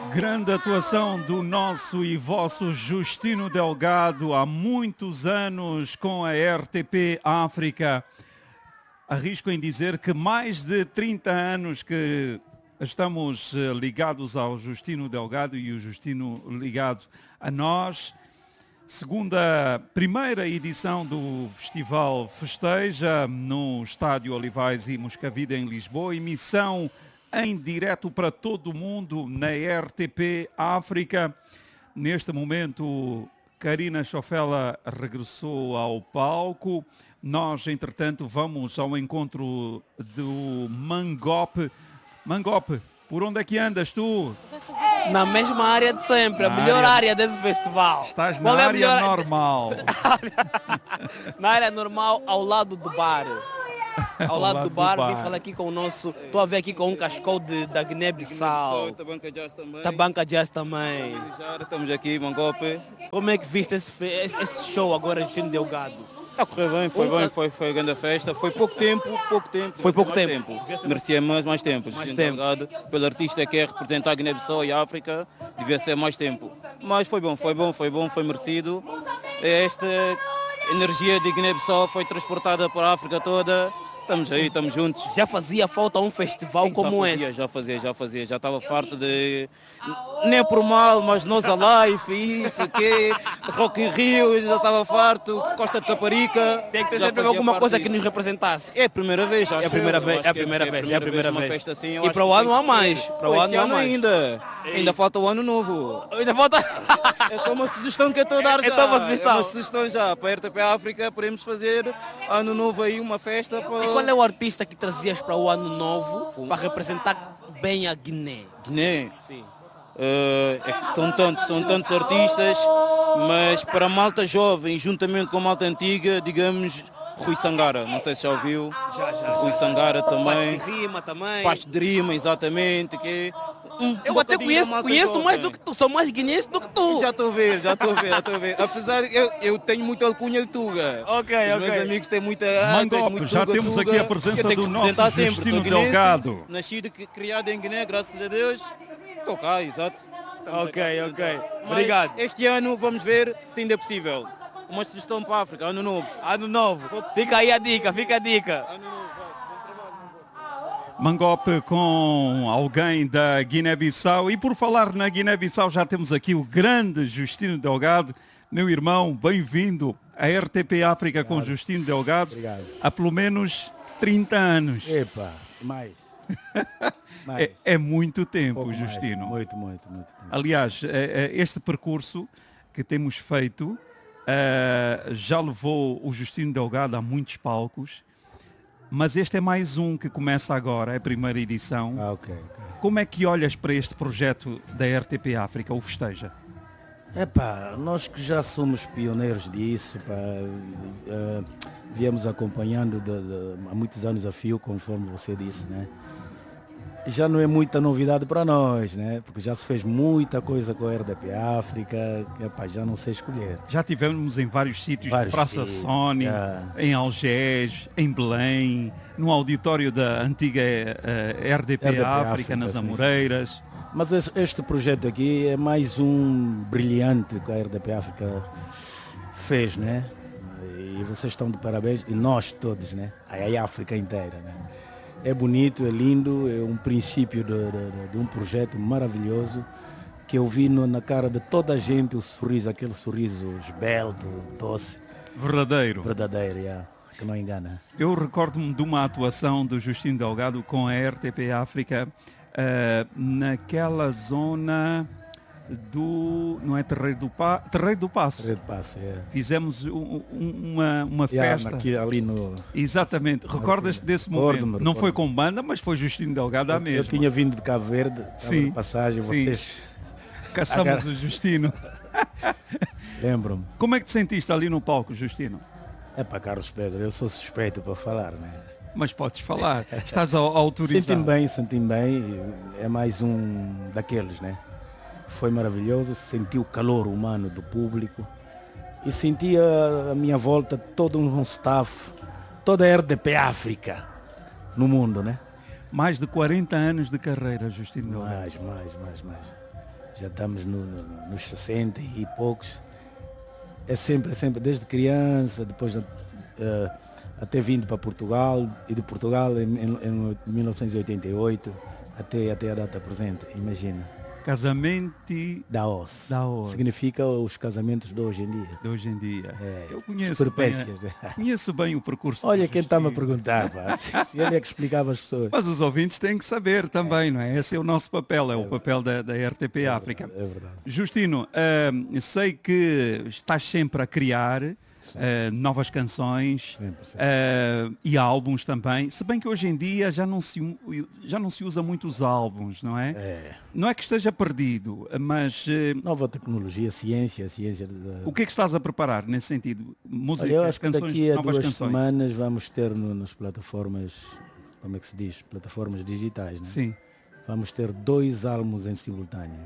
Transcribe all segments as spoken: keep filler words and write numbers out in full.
Grande atuação do nosso e vosso Justino Delgado há muitos anos com a R T P África. Arrisco em dizer que mais de trinta anos que estamos ligados ao Justino Delgado e o Justino ligado a nós. Segunda, primeira edição do Festival Festeja no Estádio Olivais e Moscavide em Lisboa. Emissão em direto para todo o mundo na R T P África. Neste momento, Karina Chofela regressou ao palco. Nós, entretanto, vamos ao encontro do Mangope. Mangope, por onde é que andas tu? Na mesma área de sempre, a melhor área desse festival. Estás na área melhor... normal. Na área normal, ao lado do bar. Ao, ao lado, lado do bar, bar. Vim falar aqui com o nosso... Estou a ver aqui com um cascol de, da Guiné-Bissau. Tabanca Jazz também. Tabanca Jazz também. Estamos aqui, Mangope. Como é que viste esse, esse show agora, Justino Delgado? Está a correr bem, foi bem, foi, foi a grande festa. Foi pouco tempo, pouco tempo. Foi pouco tempo. tempo. Merecia mais, mais tempo. Mais tempo. Delgado, pelo artista que é representar a Guiné-Bissau e a África, devia ser mais tempo. Mas foi bom, foi bom, foi bom, foi merecido. Esta energia de Guiné-Bissau foi transportada para a África toda. Estamos aí, estamos juntos. Já fazia falta um festival Sim, como já fazia, esse? Já fazia, já fazia. Já estava farto de... Nem por mal, mas nós Alive, isso, que Rock in Rio, já estava farto. Costa de Caparica. Tem que ter sempre alguma coisa que nos representasse. É a primeira vez, acho. É a primeira vez, é a primeira vez, é a primeira vez. Festa assim, e para o ano há mais. Para o ano há mais. ainda. Ainda falta o ano novo. Ainda falta... É só uma sugestão que eu estou a dar já. É só uma sugestão. É uma sugestão já. Para a R T P África podemos fazer ano novo aí, uma festa para... E qual é o artista que trazias para o ano novo para representar bem a Guiné? Guiné? Sim. Uh, é que são tantos, são tantos artistas, mas para a malta jovem, juntamente com a malta antiga, digamos, Rui Sangara, não sei se já ouviu. Já, já. Rui Sangara também. Parte de Rima também. Parte de Rima, exatamente. Que um eu até conheço, conheço mais do que tu, sou mais guinense do que tu. Já estou a ver, já estou a ver, já estou a ver. Apesar de eu, eu tenho muita alcunha de Tuga. Ok, Os ok. meus amigos têm muita... Mangope, já tuga, temos tuga, aqui a presença do nosso Justino Delgado. Nascido, criado em Guiné, graças a Deus. Estou cá, exato. Ok, ok. Mas obrigado. Este ano vamos ver se ainda é possível. Uma sugestão para a África, ano novo. Ano novo. Fica aí a dica, fica a dica. Ano novo, Mangope com alguém da Guiné-Bissau. E por falar na Guiné-Bissau, já temos aqui o grande Justino Delgado. Meu irmão, bem-vindo à R T P África. Obrigado. Com Justino Delgado. Obrigado. Há pelo menos trinta anos. Epa, mais. mais. É, é muito tempo, Pouco Justino. Mais. Muito, muito, muito. Aliás, este percurso que temos feito uh, já levou o Justino Delgado a muitos palcos, mas este é mais um que começa agora, é a primeira edição. Ah, okay, ok. Como é que olhas para este projeto da R T P África, o Festeja? Epá, nós que já somos pioneiros disso, pá, uh, viemos acompanhando de, de, há muitos anos a fio, conforme você disse, né? Já não é muita novidade para nós, né? Porque já se fez muita coisa com a R T P África, epá, já não sei escolher. Já tivemos em vários sítios, vários Praça sítios, Sony, já. Em Algés, em Belém, no auditório da antiga uh, R D P, R D P África, África, nas Amoreiras. Sim. Mas este projeto aqui é mais um brilhante que a R D P África fez, né? E vocês estão de parabéns, e nós todos, né? A África inteira, né? É bonito, é lindo, é um princípio de, de, de um projeto maravilhoso que eu vi no, na cara de toda a gente, o sorriso, aquele sorriso esbelto, doce. Verdadeiro. Verdadeiro, yeah, que não engana. Eu recordo-me de uma atuação do Justino Delgado com a R T P África uh, naquela zona do... não é Terreiro do, pa, Terreiro do Passo. Terreiro do Passo, é. Fizemos um, um, uma, uma yeah, festa. Aqui, ali no... Exatamente. Recordas-te desse momento? Recordo-me, não recordo-me. Foi com banda, mas foi Justino Delgado à mesma. Eu tinha vindo de Cabo Verde, sim, de passagem, sim. vocês... Caçamos Agora... o Justino. Lembro-me. Como é que te sentiste ali no palco, Justino? É para Carlos Pedro, eu sou suspeito para falar, né? Mas podes falar, estás autorizado. Senti-me bem, senti-me bem, é mais um daqueles, né? Foi maravilhoso, senti o calor humano do público e senti a, a minha volta todo um staff, toda a R D P África no mundo, né? Mais de quarenta anos de carreira, Justino Delgado. Mais, mais, mais, mais. já estamos no, no, nos sessenta e poucos. É sempre, é sempre, desde criança, depois uh, até vindo para Portugal, e de Portugal em, em, em mil novecentos e oitenta e oito até, até a data presente, imagina. Casamento da O S. Da O S. Significa os casamentos de hoje em dia. De hoje em dia. É, eu conheço bem, a, conheço bem o percurso. Olha quem está-me a perguntar, pá. Se ele é que explicava às pessoas. Mas os ouvintes têm que saber também, é. não é? Esse é o nosso papel, é, é o papel da, da R T P é África. Verdade, é verdade. Justino, uh, sei que estás sempre a criar Uh, novas canções sempre, sempre. Uh, e álbuns também, se bem que hoje em dia já não se, já não se usa muito os álbuns, não é? é. Não é que esteja perdido, mas... Uh, nova tecnologia, ciência, ciência... De... O que é que estás a preparar nesse sentido? Música, Olha, eu acho canções, que daqui a novas duas canções. semanas vamos ter no, nas plataformas, como é que se diz? Plataformas digitais, não é? Sim. Vamos ter dois álbuns em simultâneo.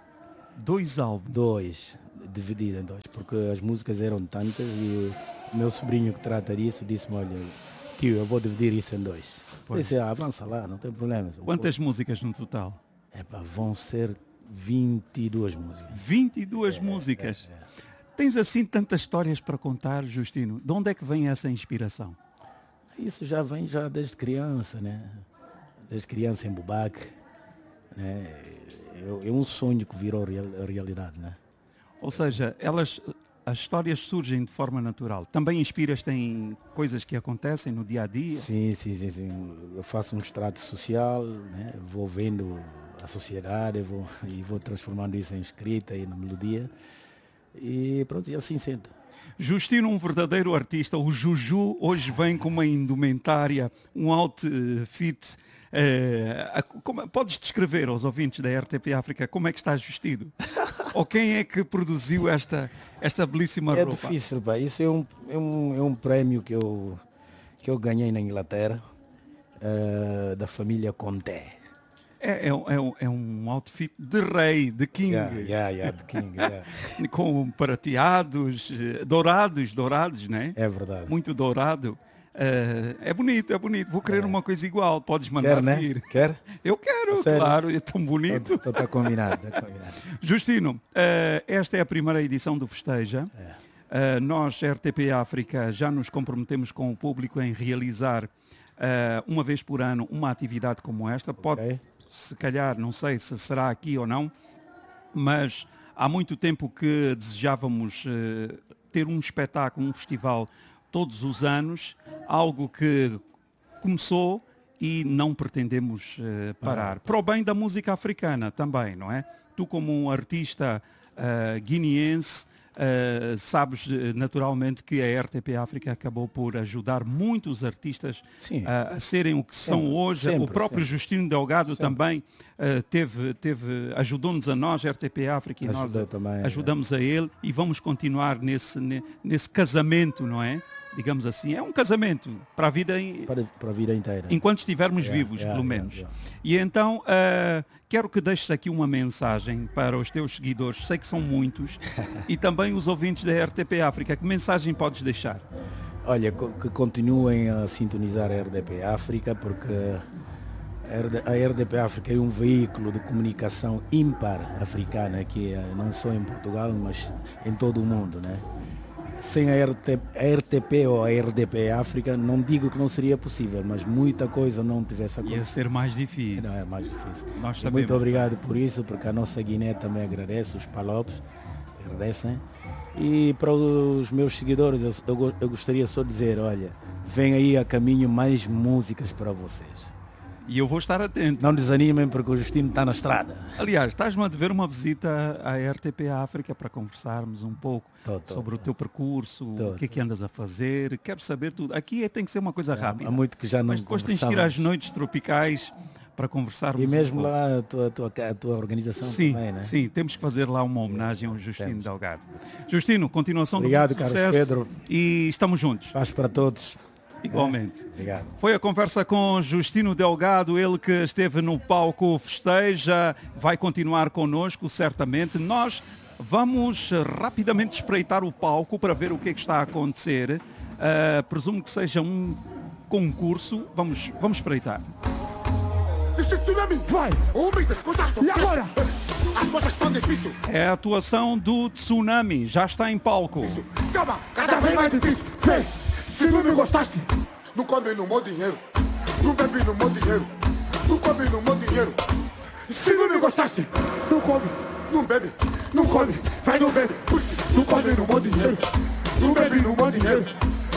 Dois álbuns? Dois. Dividida em dois, porque as músicas eram tantas e o meu sobrinho que trata disso disse-me, olha, tio, eu vou dividir isso em dois. Eu disse, ah, avança lá, não tem problema. Quantas Pô, músicas no total? É pá, vão ser vinte e duas músicas. vinte e duas é, músicas? É, é. Tens assim tantas histórias para contar, Justino? De onde é que vem essa inspiração? Isso já vem já desde criança, né? Desde criança em Bubaque, né? É, é um sonho que virou real, realidade, né? Ou seja, elas, as histórias surgem de forma natural. Também inspiras-te em coisas que acontecem no dia a dia? Sim, sim, sim. sim. Eu faço um extrato social, né? Vou vendo a sociedade vou, e vou transformando isso em escrita e na melodia. E pronto, e assim sendo. Justino, um verdadeiro artista. O Juju hoje vem com uma indumentária, um outfit. É, como, podes descrever aos ouvintes da R T P África como é que estás vestido? Ou quem é que produziu esta, esta belíssima é roupa? É difícil, pá. Isso é um, é, um, é um prémio que eu, que eu ganhei na Inglaterra, uh, da família Conté. É, é, é, é um outfit de rei, de king. Yeah, yeah, yeah, de king, yeah. Com prateados, dourados, dourados, né? É verdade. Muito dourado. Uh, é bonito, é bonito. Vou querer é. uma coisa igual. Podes mandar Quer, né? vir. Quer? Eu quero, claro. É tão bonito. Está tá combinado, tá combinado. Justino, uh, esta é a primeira edição do Festeja. É. Uh, nós, R T P África, já nos comprometemos com o público em realizar uh, uma vez por ano uma atividade como esta. Pode, okay. se calhar, não sei se será aqui ou não, mas há muito tempo que desejávamos uh, ter um espetáculo, um festival todos os anos, algo que começou e não pretendemos uh, parar. Ah. Para o bem da música africana também, não é? Tu, como um artista uh, guineense, uh, sabes uh, naturalmente que a R T P África acabou por ajudar muitos artistas uh, a serem o que sempre, são hoje. Sempre, o próprio sempre. Justino Delgado sempre. também uh, teve, teve, ajudou-nos a nós, a R T P África, e Ajuda nós também, ajudamos é. a ele e vamos continuar nesse, nesse casamento, não é? Digamos assim, é um casamento para a vida, para, para a vida inteira. Enquanto estivermos yeah, vivos, yeah, pelo menos. Yeah, yeah. E então, uh, quero que deixes aqui uma mensagem para os teus seguidores, sei que são muitos, e também os ouvintes da R T P África. Que mensagem podes deixar? Olha, que continuem a sintonizar a R D P África, porque a R D P África é um veículo de comunicação ímpar africana, que é não só em Portugal, mas em todo o mundo, né? Sem a R T, a R T P ou a R D P África, não digo que não seria possível, mas muita coisa não tivesse acontecido. Ia ser mais difícil. Não, é mais difícil. Nós Muito obrigado por isso, porque a nossa Guiné também agradece, os Palopes agradecem. E para os meus seguidores, eu, eu, eu gostaria só de dizer, olha, vem aí a caminho mais músicas para vocês. E eu vou estar atento. Não desanimem, porque o Justino está na estrada. Aliás, estás-me a dever uma visita à R T P África para conversarmos um pouco tô, tô, sobre tô. o teu percurso, tô, o que é que andas a fazer. Quero saber tudo. Aqui é, tem que ser uma coisa rápida. Há muito que já não Mas depois tens que ir às noites tropicais para conversarmos. E mesmo um lá a tua, a, tua, a tua organização sim, também, né? Sim, temos que fazer lá uma homenagem ao Justino Temos. Delgado. Justino, continuação Obrigado, do muito sucesso. Pedro. E estamos juntos. Paz para todos. Igualmente. É? Obrigado. Foi a conversa com Justino Delgado, ele que esteve no palco Festeja, vai continuar connosco, certamente. Nós vamos rapidamente espreitar o palco para ver o que é que está a acontecer. Uh, presumo que seja um concurso. Vamos, vamos espreitar. Vai! E agora? as coisas estão difíceis. É a atuação do Tsunami, já está em palco. Calma, cada vez mais difícil. Vem, se não me gostaste, não come no meu dinheiro. Não bebe no meu dinheiro. Não come no meu dinheiro. Se não me gostaste, não come, não bebe, não come, vai não bebe. Não come no meu dinheiro. Não bebe no meu dinheiro.